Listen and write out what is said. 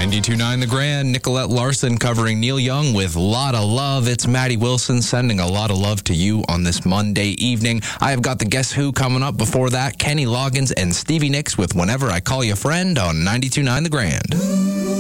92.9 The Grand, Nicolette Larson covering Neil Young with Lot of Love. It's Maddie Wilson sending a lot of love to you on this Monday evening. I have got the Guess Who coming up. Before that, Kenny Loggins and Stevie Nicks with Whenever I Call You Friend on 92.9 The Grand.